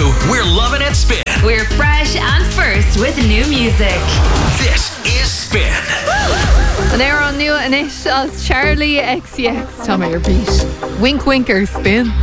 We're loving it, Spin. We're fresh and first with new music. This is Spin. And they're on new and it as Charlie XCX. Tommy, your beat. Wink winker, Spin.